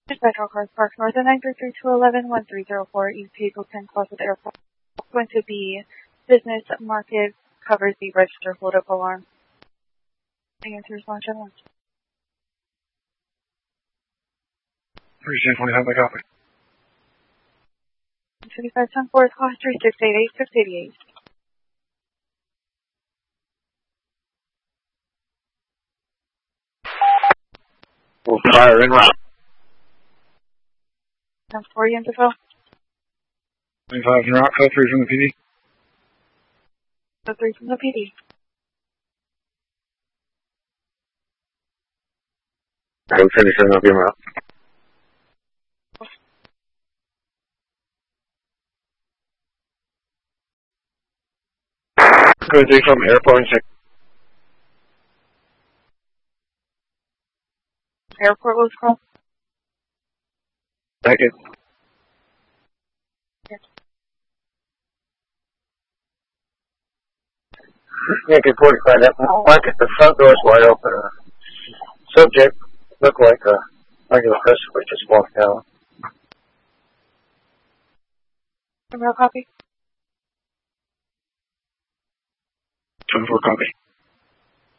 Federal Cars Park North at 933-211-1304 East Hazel 10 Closet Airport. It's going to be business market covers the register hold-up alarm. Answers launch at once. Appreciate 25 by copy. 2510 4 class 3688 688. We'll fire en route. 10-4 Yentafel. 25 en route, code 3 from the PD. Code 3 from the PD. I'm finishing up en route. Code 3 from airport and check. Airport was called. Thank you. Yes. Yankee 45, that market, the front door's wide open. Subject looked like a regular customer just walked out. Real copy. 24 copy.